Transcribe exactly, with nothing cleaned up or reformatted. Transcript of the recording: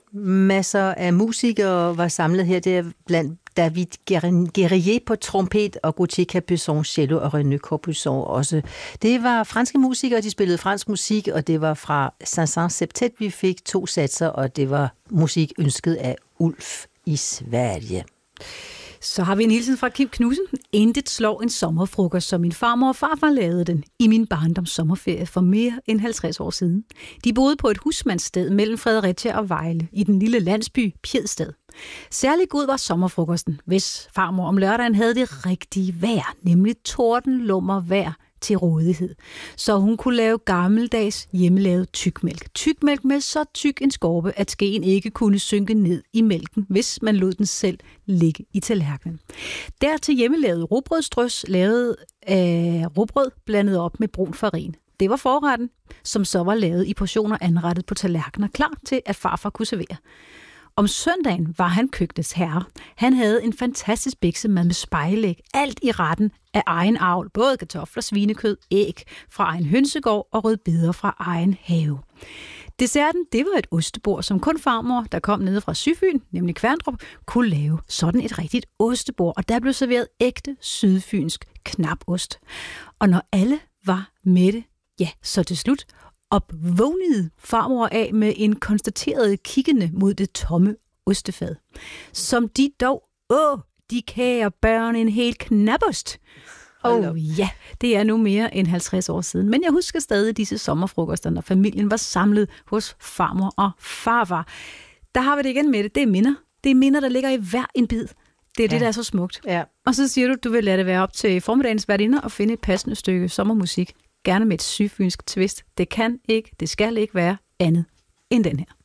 masser af musikere var samlet her. Det er blandt David Guerrier på trompet og Gauthier Capuçon cello og René Corbuson også. Det var franske musikere, de spillede fransk musik, og det var fra Saint-Saëns Septet, vi fik to satser, og det var musik ønsket af Ulf i Sverige. Så har vi en hilsen fra Kim Knudsen. Intet slår en sommerfrokost, som min farmor og farfar lavede den i min barndoms sommerferie for mere end halvtreds år siden. De boede på et husmandssted mellem Fredericia og Vejle i den lille landsby Pjedsted. Særlig god var sommerfrokosten, hvis farmor om lørdagen havde det rigtige vejr, nemlig tordenlummer vejr til rådighed, så hun kunne lave gammeldags hjemmelavet tykmælk. Tykmælk med så tyk en skorpe, at skeen ikke kunne synke ned i mælken, hvis man lod den selv ligge i tallerkenen. Dertil hjemmelavet rugbrødsdrys, lavet af rugbrød blandet op med brun farin. Det var forretten, som så var lavet i portioner anrettet på tallerkener, klar til at farfar kunne servere. Om søndagen var han køkkenets herre. Han havde en fantastisk biksemad med spejlæg, alt i retten af egen avl, både kartofler, svinekød, æg fra egen hønsegård og rødbeder fra egen have. Desserten, det var et ostebord, som kun farmor, der kom nede fra Sydfyn, nemlig Kværndrup, kunne lave sådan et rigtigt ostebord, og der blev serveret ægte sydfynsk knapost. Og når alle var mætte, ja, så til slut opvågnede farmor af med en konstateret kiggende mod det tomme ostefad. Som de dog, åh, de kære børn, en hel knapost. Åh oh, ja, det er nu mere end halvtreds år siden. Men jeg husker stadig disse sommerfrokoster, når familien var samlet hos farmor og farfar. Der har vi det igen med det. Det er minder. Det er minder, der ligger i hver en bid. Det er ja. det, der er så smukt. Ja. Og så siger du, du vil lade det være op til formiddagens værtinder og finde et passende stykke sommermusik. Gerne med et sydfynsk twist. Det kan ikke, det skal ikke være andet end den her.